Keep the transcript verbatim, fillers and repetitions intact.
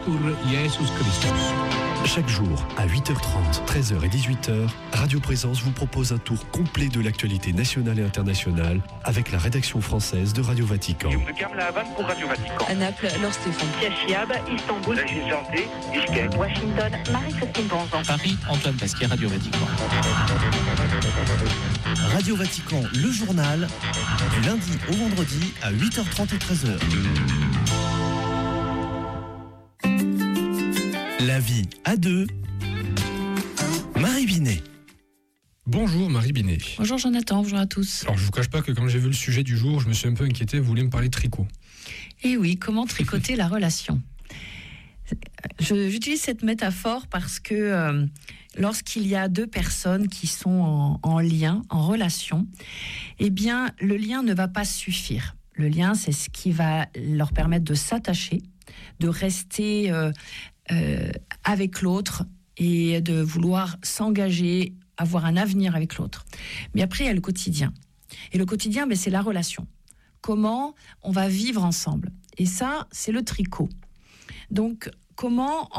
sur Jesus Christus. Chaque jour, à huit heures trente, treize heures et dix-huit heures, Radio Présence vous propose un tour complet de l'actualité nationale et internationale avec la rédaction française de Radio Vatican. pour Radio Vatican. À Naples, Laure Stéphane. Chiab, Istanbul, Régis Janté, Bishkek. Washington, Marie-Christine Bonzan. Paris, Antoine Pasquier, Radio Vatican. Radio Vatican, le journal, du lundi au vendredi à huit heures trente et treize heures. La vie à deux. Marie Binet. Bonjour Marie Binet. Bonjour Jonathan, bonjour à tous. Alors je vous cache pas que quand j'ai vu le sujet du jour, je me suis un peu inquiété, vous voulez me parler de tricot. Eh oui, comment tricoter la relation ? Je, j'utilise cette métaphore parce que euh, lorsqu'il y a deux personnes qui sont en, en lien, en relation, eh bien le lien ne va pas suffire. Le lien, c'est ce qui va leur permettre de s'attacher, de rester euh, euh, avec l'autre et de vouloir s'engager, avoir un avenir avec l'autre. Mais après, il y a le quotidien. Et le quotidien, ben, c'est la relation. Comment on va vivre ensemble ? Et ça, c'est le tricot. Donc, comment